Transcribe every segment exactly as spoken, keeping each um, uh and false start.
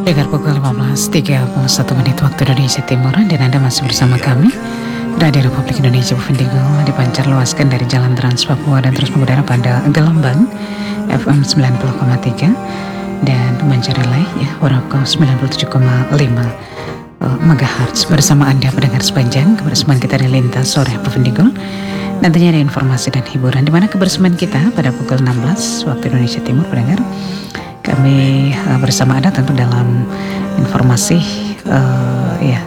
Dengar pukul lima belas tiga puluh satu menit waktu Indonesia Timur, dan Anda masih bersama kami Radio Republik Indonesia Buvendigo, dipancar luaskan dari Jalan Trans Papua dan terus mengudara pada gelombang F M sembilan puluh koma tiga dan memancar relay ya Warako sembilan puluh tujuh koma lima megahertz. Bersama Anda pendengar sepanjang kebersamaan kita di lintas sore Buvendigo. Nantinya ada informasi dan hiburan, di mana kebersamaan kita pada pukul enam belas waktu Indonesia Timur, pendengar. Kami uh, bersama Anda tentu dalam informasi uh, ya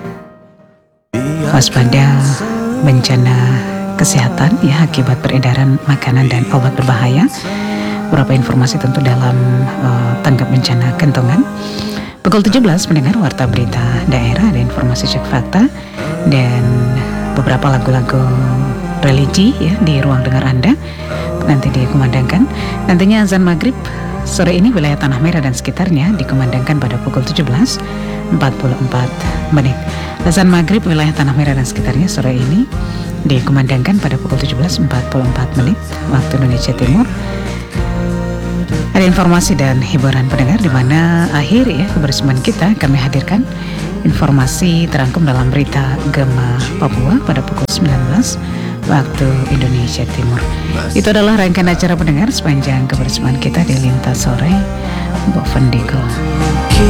waspada bencana kesehatan ya akibat peredaran makanan dan obat berbahaya. Beberapa informasi tentu dalam uh, tanggap bencana kentongan. Pukul tujuh belas mendengar warta berita daerah, ada informasi cek fakta dan beberapa lagu-lagu religi ya di ruang dengar Anda nanti dikumandangkan. Nantinya azan maghrib sore ini wilayah Tanah Merah dan sekitarnya dikumandangkan pada pukul tujuh belas empat puluh empat menit. Azan maghrib wilayah Tanah Merah dan sekitarnya sore ini dikumandangkan pada pukul tujuh belas empat puluh empat menit waktu Indonesia Timur. Ada informasi dan hiburan pendengar, di mana akhir ya kebersamaan kita kami hadirkan informasi terangkum dalam berita Gema Papua pada pukul sembilan belas waktu Indonesia Timur. Itu adalah rangkaian acara pendengar sepanjang kebersamaan kita di lintas sore Buvendigo.